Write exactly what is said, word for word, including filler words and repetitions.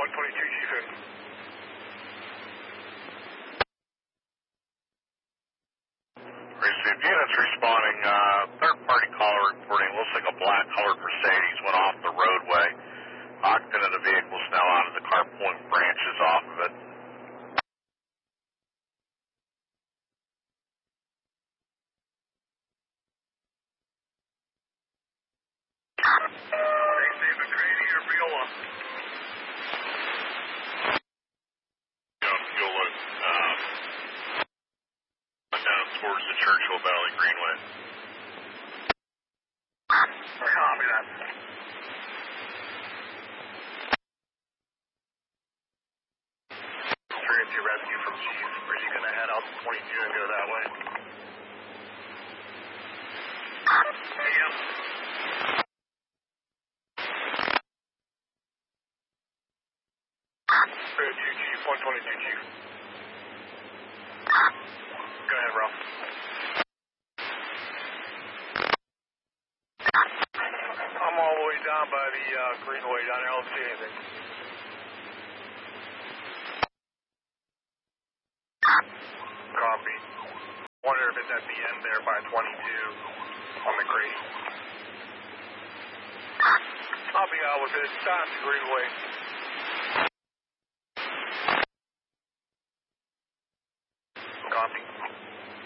one twenty-two, Chief. In. Received units responding, uh, third party caller reporting, looks like a black colored Mercedes went off the roadway. Occupant of the vehicle is now out of the car, pulling branches off of it. Received McCready or Viola. Yeah, Viola, um, down towards the Churchill Valley Greenway. Copy that. three oh two rescue from Chief. Are you going to head out to twenty-two and go that way? Yep. three oh two, Chief. one twenty-two, Chief. Go ahead, Ralph. I'm all the way down by the uh, Greenway down there. I don't see anything. Copy. Wonder if it's at the end there by twenty-two on the green. I'll be out with it. It's time to Greenway.